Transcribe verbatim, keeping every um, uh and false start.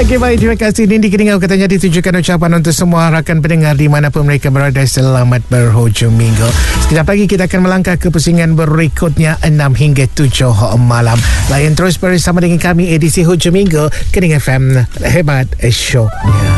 Okey, baik. Terima kasih Nindi Keningau. Katanya ditujukan ucapan untuk semua rakan pendengar di manapun mereka berada. Selamat berhujung minggu. Sekejap lagi kita akan melangkah ke pusingan berikutnya enam hingga tujuh malam. Layan terus bersama dengan kami edisi hujung minggu Kening F M. Hebat show-nya.